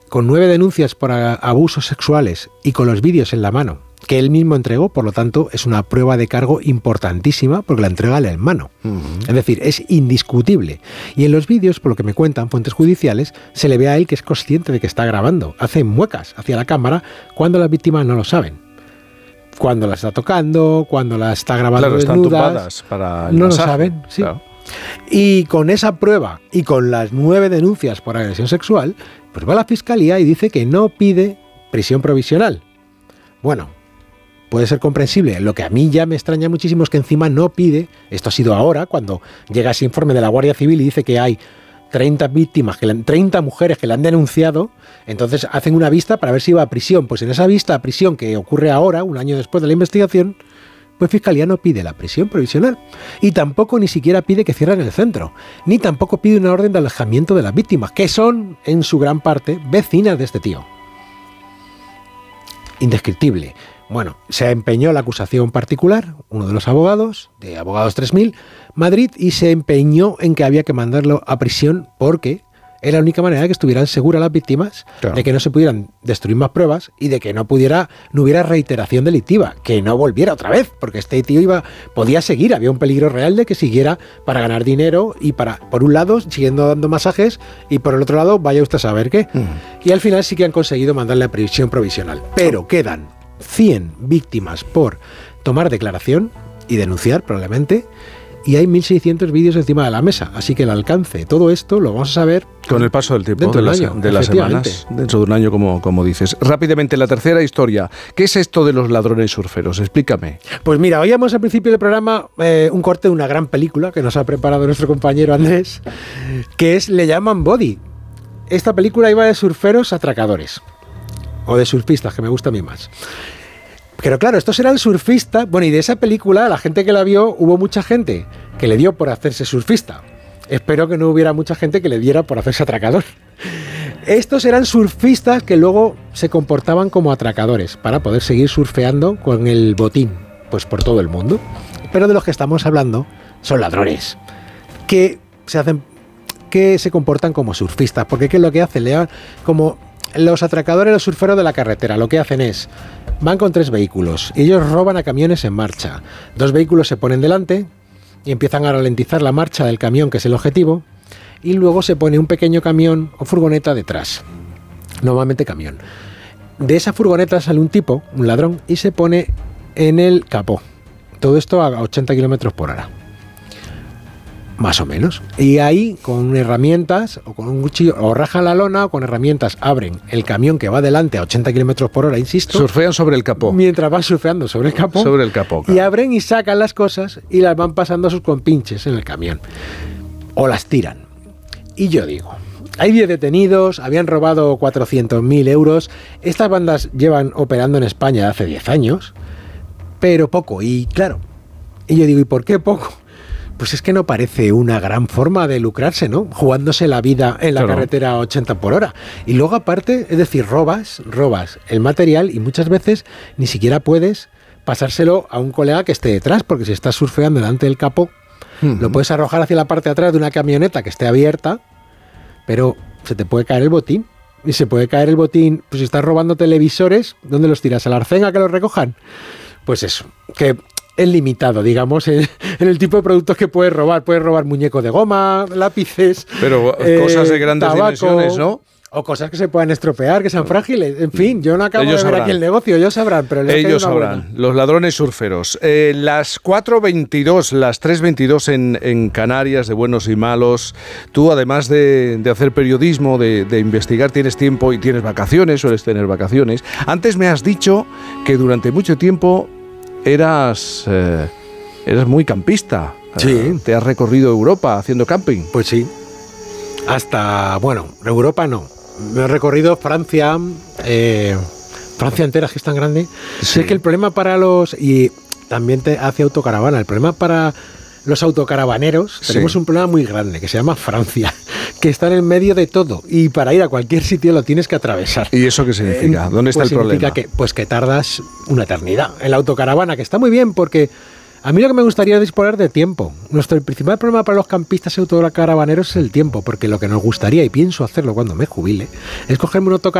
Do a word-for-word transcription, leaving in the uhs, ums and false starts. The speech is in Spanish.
con nueve denuncias por a, abusos sexuales y con los vídeos en la mano, que él mismo entregó, por lo tanto, es una prueba de cargo importantísima porque la entrega al hermano. Uh-huh. Es decir, es indiscutible. Y en los vídeos, por lo que me cuentan fuentes judiciales, se le ve a él que es consciente de que está grabando. Hace muecas hacia la cámara cuando las víctimas no lo saben. Cuando la está tocando, cuando la está grabando claro, desnudas, están tumbadas para el no masaje, lo saben. Sí. Claro. Y con esa prueba y con las nueve denuncias por agresión sexual, pues va a la fiscalía y dice que no pide prisión provisional. Bueno, puede ser comprensible. Lo que a mí ya me extraña muchísimo es que encima no pide, esto ha sido ahora, cuando llega ese informe de la Guardia Civil y dice que hay treinta víctimas, que le, treinta mujeres que le han denunciado, entonces hacen una vista para ver si va a prisión. Pues en esa vista a prisión que ocurre ahora, un año después de la investigación, pues Fiscalía no pide la prisión provisional y tampoco ni siquiera pide que cierren el centro, ni tampoco pide una orden de alejamiento de las víctimas, que son, en su gran parte, vecinas de este tío. Indescriptible. Bueno, se empeñó la acusación particular, uno de los abogados, de Abogados tres mil, Madrid, y se empeñó en que había que mandarlo a prisión porque era la única manera de que estuvieran seguras las víctimas, claro, de que no se pudieran destruir más pruebas y de que no pudiera, no hubiera reiteración delictiva, que no volviera otra vez, porque este tío iba, podía seguir, había un peligro real de que siguiera para ganar dinero y para, por un lado, siguiendo dando masajes y por el otro lado, vaya usted a saber qué. Mm. Y al final sí que han conseguido mandarle a prisión provisional. Pero quedan cien víctimas por tomar declaración y denunciar probablemente, y hay mil seiscientos vídeos encima de la mesa, así que el alcance, todo esto lo vamos a saber con el paso del tiempo, de, las, año, de las semanas, dentro de un año, como, como dices. Rápidamente, la tercera historia. ¿Qué es esto de los ladrones surferos? Explícame. Pues mira, oíamos al principio del programa eh, un corte de una gran película que nos ha preparado nuestro compañero Andrés, que es Le llaman Body. Esta película iba de surferos atracadores, o de surfistas, que me gusta a mí más. Pero claro, estos eran surfistas. Bueno, y de esa película, la gente que la vio, hubo mucha gente que le dio por hacerse surfista. Espero que no hubiera mucha gente que le diera por hacerse atracador. Estos eran surfistas que luego se comportaban como atracadores para poder seguir surfeando con el botín, pues por todo el mundo. Pero de los que estamos hablando son ladrones, que se hacen, que se comportan como surfistas. Porque ¿qué es lo que hacen? Le dan como los atracadores, los surferos de la carretera, lo que hacen es, van con tres vehículos y ellos roban a camiones en marcha. Dos vehículos se ponen delante y empiezan a ralentizar la marcha del camión, que es el objetivo, y luego se pone un pequeño camión o furgoneta detrás, normalmente camión. De esa furgoneta sale un tipo, un ladrón, y se pone en el capó. Todo esto a ochenta kilómetros por hora. Más o menos. Y ahí, con herramientas, o con un cuchillo, o rajan la lona, o con herramientas abren el camión que va delante a ochenta kilómetros por hora, insisto. Surfean sobre el capó. Mientras van surfeando sobre el capó. Sobre el capó, claro. Y abren y sacan las cosas y las van pasando a sus compinches en el camión. O las tiran. Y yo digo, hay diez detenidos, habían robado cuatrocientos mil euros. Estas bandas llevan operando en España hace diez años, pero poco. Y claro, y yo digo, ¿y por qué poco? Pues es que no parece una gran forma de lucrarse, ¿no? Jugándose la vida en la claro. carretera a ochenta por hora. Y luego aparte, es decir, robas, robas el material y muchas veces ni siquiera puedes pasárselo a un colega que esté detrás, porque si estás surfeando delante del capó, uh-huh. lo puedes arrojar hacia la parte de atrás de una camioneta que esté abierta, pero se te puede caer el botín. Y se puede caer el botín, pues si estás robando televisores, ¿dónde los tiras? ¿A la arcén a que los recojan? Pues eso, que es limitado, digamos, en, en el tipo de productos que puedes robar. Puedes robar muñecos de goma, lápices... Pero eh, cosas de grandes tabaco, dimensiones, ¿no? O cosas que se puedan estropear, que sean frágiles. En fin, yo no acabo ellos de ver sabrán. Aquí el negocio, ellos sabrán. Pero ellos sabrán, buena. Los ladrones surferos. Eh, las cuatro veintidós, las tres veintidós en, en Canarias, de buenos y malos. Tú, además de, de hacer periodismo, de, de investigar, tienes tiempo y tienes vacaciones, sueles tener vacaciones. Antes me has dicho que durante mucho tiempo eras, eh, eras muy campista. Sí. Eh, te has recorrido Europa haciendo camping. Pues sí. Hasta, bueno, Europa no. Me he recorrido Francia, eh, Francia entera, que es tan grande. Sí. Sé que el problema para los... Y también te hace autocaravana. El problema para los autocaravaneros, sí. tenemos un problema muy grande, que se llama Francia, que está en el medio de todo. Y para ir a cualquier sitio lo tienes que atravesar. ¿Y eso qué significa? ¿Dónde está pues el problema? Significa que, pues que tardas una eternidad en la autocaravana, que está muy bien porque... A mí lo que me gustaría es disponer de tiempo. Nuestro el principal problema para los campistas y autocaravaneros es el tiempo, porque lo que nos gustaría, y pienso hacerlo cuando me jubile, es cogerme un autocaravana